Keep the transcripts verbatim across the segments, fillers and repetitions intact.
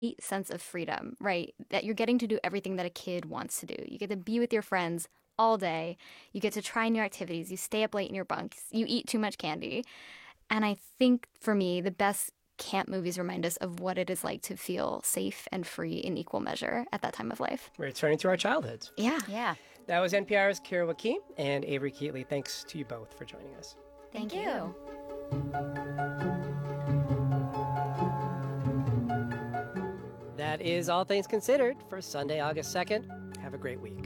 sense of freedom, right? That you're getting to do everything that a kid wants to do. You get to be with your friends all day. You get to try new activities. You stay up late in your bunks. You eat too much candy. And I think for me, the best camp movies remind us of what it is like to feel safe and free in equal measure at that time of life. We're returning to our childhoods. Yeah. Yeah. That was N P R's Kira Wakim and Avery Keatley. Thanks to you both for joining us. Thank, Thank you. you. That is All Things Considered for Sunday, August second. Have a great week.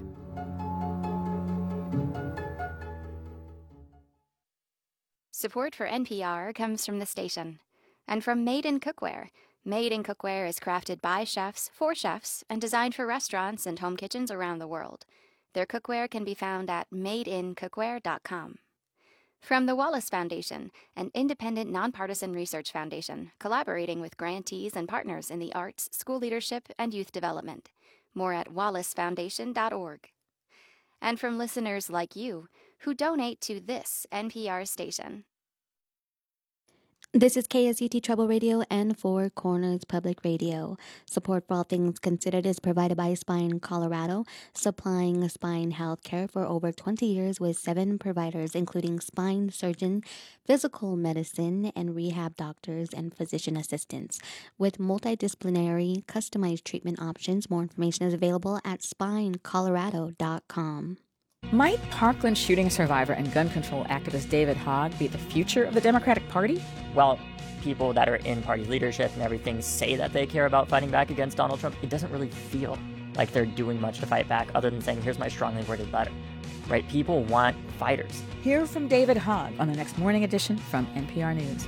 Support for N P R comes from the station and from Made in Cookware. Made in Cookware is crafted by chefs for chefs and designed for restaurants and home kitchens around the world. Their cookware can be found at made in cookware dot com. From the Wallace Foundation, an independent nonpartisan research foundation collaborating with grantees and partners in the arts, school leadership, and youth development. More at wallace foundation dot org. And from listeners like you who donate to this N P R station. This is K S U T Trouble Radio and Four Corners Public Radio. Support for All Things Considered is provided by Spine Colorado, supplying spine health care for over twenty years with seven providers, including spine surgeon, physical medicine, and rehab doctors and physician assistants. With multidisciplinary, customized treatment options, more information is available at spine colorado dot com. Might Parkland shooting survivor and gun control activist David Hogg be the future of the Democratic Party? Well, people that are in party leadership and everything say that they care about fighting back against Donald Trump. It doesn't really feel like they're doing much to fight back other than saying, here's my strongly worded letter. Right? People want fighters. Hear from David Hogg on the next morning edition from N P R News.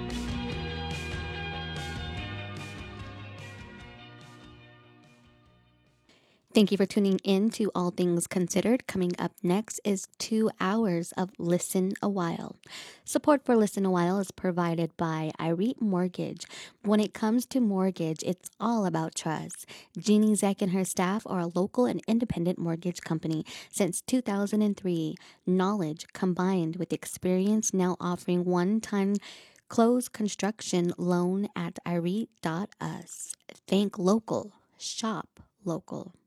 Thank you for tuning in to All Things Considered. Coming up next is two hours of Listen a While. Support for Listen a While is provided by Irete Mortgage. When it comes to mortgage, it's all about trust. Jeannie Zeck and her staff are a local and independent mortgage company since two thousand three. Knowledge combined with experience, now offering one-time close construction loan at irete dot us. Think local. Shop local.